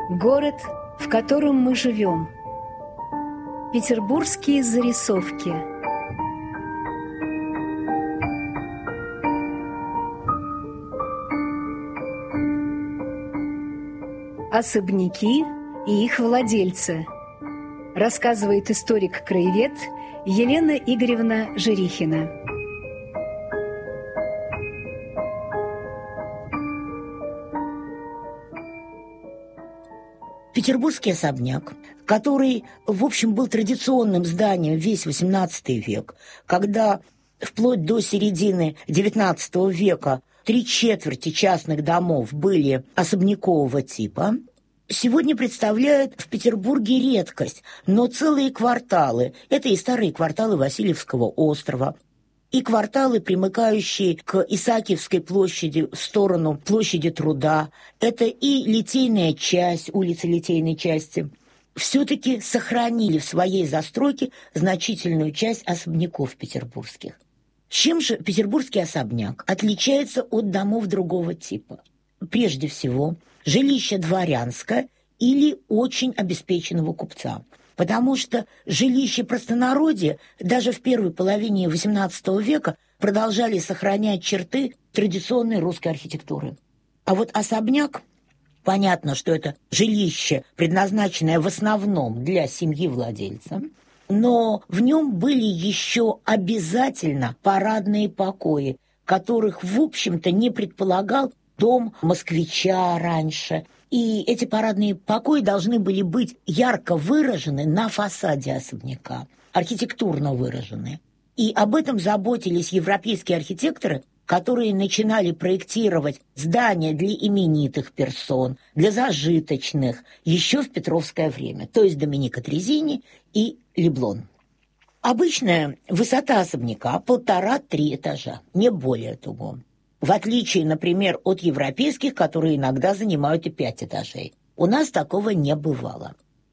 Город, в котором мы живем. Петербургские зарисовки. Особняки и их владельцы. Рассказывает историк-краевед Елена Игоревна Жирихина. Петербургский особняк, который, в общем, был традиционным зданием весь XVIII век, когда вплоть до середины XIX века 3/4 частных домов были особнякового типа, сегодня представляет в Петербурге редкость, но целые кварталы. Это и старые кварталы Васильевского острова, и кварталы, примыкающие к Исаакиевской площади в сторону площади Труда. Это и Литейная часть, улица Литейной части. Все-таки сохранили в своей застройке значительную часть особняков петербургских. Чем же петербургский особняк отличается от домов другого типа? Прежде всего, жилище дворянское или очень обеспеченного купца. Потому что жилища простонародья даже в первой половине XVIII века продолжали сохранять черты традиционной русской архитектуры. А вот особняк, понятно, что это жилище, предназначенное в основном для семьи владельца, но в нем были еще обязательно парадные покои, которых, в общем-то, не предполагал дом москвича раньше. И эти парадные покои должны были быть ярко выражены на фасаде особняка, архитектурно выражены. И об этом заботились европейские архитекторы, которые начинали проектировать здания для именитых персон, для зажиточных, еще в Петровское время, то есть Доминика Трезини и Леблон. Обычная высота особняка 1,5-3 этажа, не более того. В отличие, например, от европейских, которые иногда занимают и 5 этажей. У нас такого не бывало.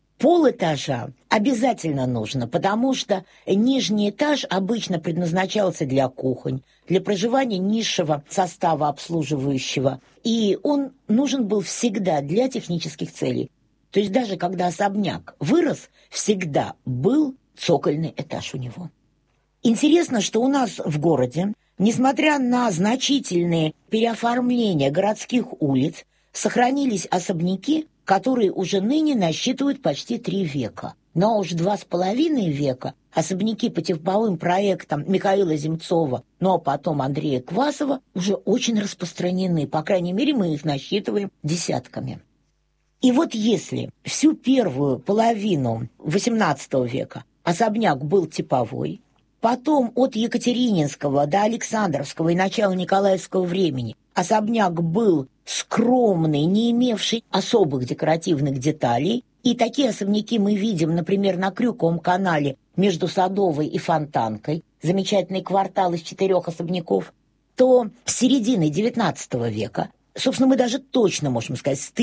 Полэтажа обязательно нужно, потому что нижний этаж обычно предназначался для кухонь, для проживания низшего состава обслуживающего, и он нужен был всегда для технических целей. То есть даже когда особняк вырос, всегда был цокольный этаж у него. Интересно, что у нас в городе, несмотря на значительные переоформления городских улиц, сохранились особняки, которые уже ныне насчитывают почти 3 века. Но уж 2,5 века особняки по типовым проектам Михаила Земцова, ну а потом Андрея Квасова, уже очень распространены. По крайней мере, мы их насчитываем десятками. И вот если всю первую половину XVIII века особняк был типовой, потом от Екатерининского до Александровского и начала Николаевского времени особняк был скромный, не имевший особых декоративных деталей. И такие особняки мы видим, например, на Крюковом канале между Садовой и Фонтанкой, замечательный квартал из 4 особняков, то с середины XIX века, собственно, мы даже точно можем сказать, с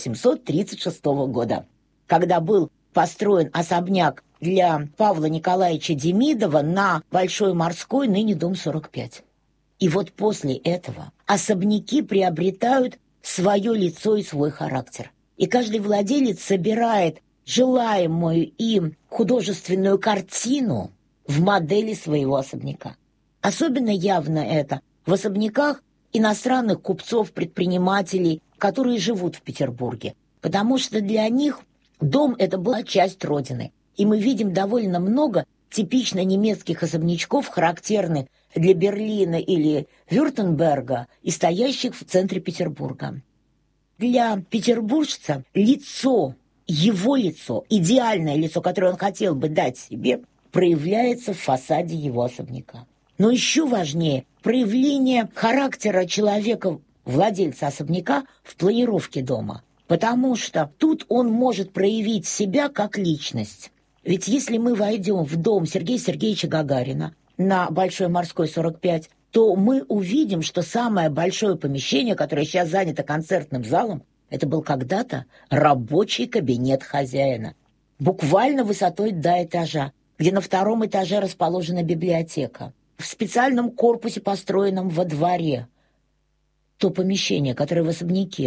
1836 года, когда был построен особняк для Павла Николаевича Демидова на Большой Морской, ныне дом 45. И вот после этого особняки приобретают свое лицо и свой характер. И каждый владелец собирает желаемую им художественную картину в модели своего особняка. Особенно явно это в особняках иностранных купцов, предпринимателей, которые живут в Петербурге, потому что для них дом – это была часть родины. И мы видим довольно много типично немецких особнячков, характерных для Берлина или Вюртемберга и стоящих в центре Петербурга. Для петербуржца лицо, его лицо, идеальное лицо, которое он хотел бы дать себе, проявляется в фасаде его особняка. Но еще важнее проявление характера человека, владельца особняка, в планировке дома. Потому что тут он может проявить себя как личность. Ведь если мы войдем в дом Сергея Сергеевича Гагарина на Большой Морской 45, то мы увидим, что самое большое помещение, которое сейчас занято концертным залом, это был когда-то рабочий кабинет хозяина. Буквально высотой до этажа, где на 2 этаже расположена библиотека. В специальном корпусе, построенном во дворе. То помещение, которое в особняке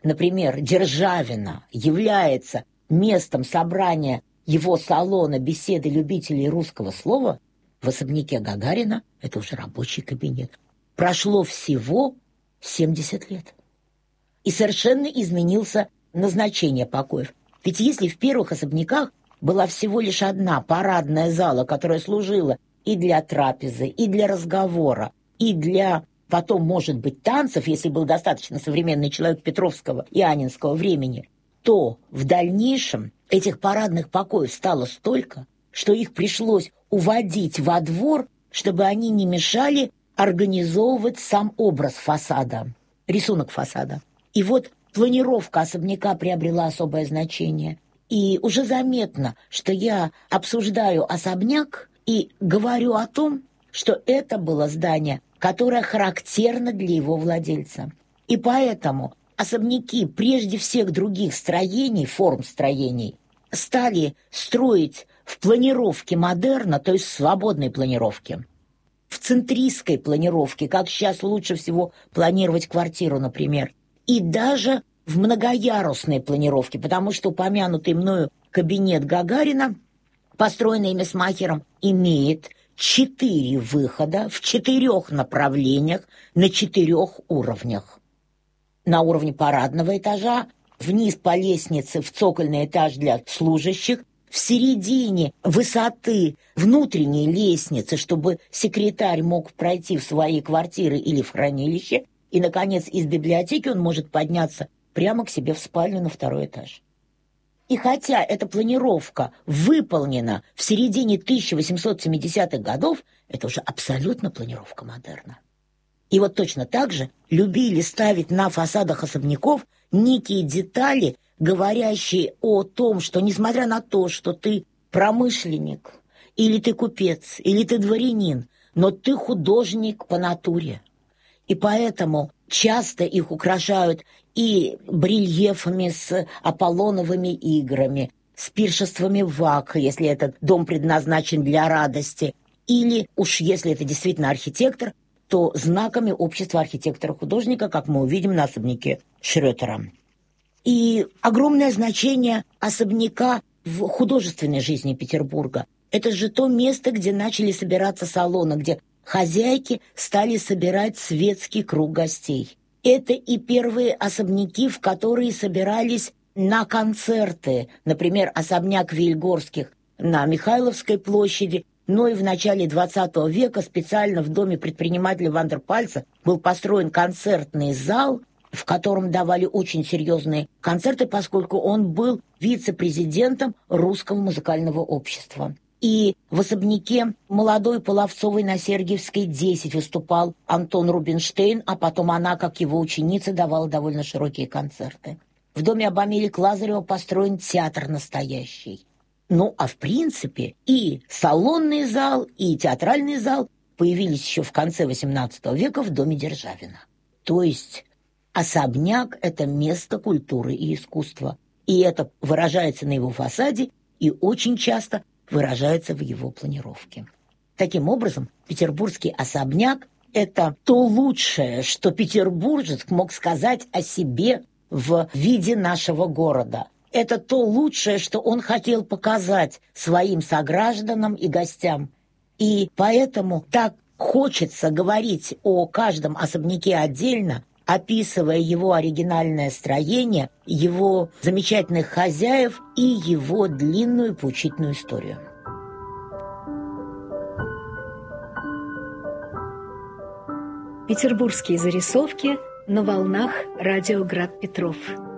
например, Державина является местом собрания его салона беседы любителей русского слова, в особняке Гагарина это уже рабочий кабинет. Прошло всего 70 лет. И совершенно изменился назначение покоев. Ведь если в первых особняках была всего лишь одна парадная зала, которая служила и для трапезы, и для разговора, и для, потом, может быть, танцев, если был достаточно современный человек Петровского и Анинского времени, то в дальнейшем этих парадных покоев стало столько, что их пришлось уводить во двор, чтобы они не мешали организовывать сам образ фасада, рисунок фасада. И вот планировка особняка приобрела особое значение. И уже заметно, что я обсуждаю особняк и говорю о том, что это было здание, которое характерно для его владельца. И поэтому особняки прежде всех других строений, форм строений, стали строить в планировке модерна, то есть в свободной планировке. В центристской планировке, как сейчас лучше всего планировать квартиру, например. И даже в многоярусной планировке, потому что упомянутый мною кабинет Гагарина, построенный Месмахером, имеет 4 выхода в 4 направлениях на 4 уровнях. На уровне парадного этажа, вниз по лестнице в цокольный этаж для служащих, в середине высоты внутренней лестницы, чтобы секретарь мог пройти в свои квартиры или в хранилище, и, наконец, из библиотеки он может подняться прямо к себе в спальню на 2-й этаж. И хотя эта планировка выполнена в середине 1870-х годов, это уже абсолютно планировка модерна. И вот точно так же любили ставить на фасадах особняков некие детали, говорящие о том, что несмотря на то, что ты промышленник, или ты купец, или ты дворянин, но ты художник по натуре. И поэтому часто их украшают и барельефами с Аполлоновыми играми, с пиршествами Вакха, если этот дом предназначен для радости, или уж если это действительно архитектор, то знаками общества архитектора-художника, как мы увидим на особняке Шрётера. И огромное значение особняка в художественной жизни Петербурга. Это же то место, где начали собираться салоны, где хозяйки стали собирать светский круг гостей. Это и первые особняки, в которые собирались на концерты, например, особняк Вильгорских на Михайловской площади, но и в начале XX века специально в доме предпринимателя Вандерпальца был построен концертный зал, в котором давали очень серьезные концерты, поскольку он был вице-президентом Русского музыкального общества. И в особняке молодой Половцовой на Сергиевской 10 выступал Антон Рубинштейн, а потом она, как его ученица, давала довольно широкие концерты. В доме Абамелик Лазарева построен театр настоящий. Ну, а в принципе и салонный зал, и театральный зал появились еще в конце XVIII века в доме Державина. То есть особняк – это место культуры и искусства. И это выражается на его фасаде и очень часто выражается в его планировке. Таким образом, петербургский особняк – это то лучшее, что петербуржец мог сказать о себе в виде нашего города. Это то лучшее, что он хотел показать своим согражданам и гостям. И поэтому так хочется говорить о каждом особняке отдельно, описывая его оригинальное строение, его замечательных хозяев и его длинную поучительную историю. Петербургские зарисовки на волнах радио Град Петров.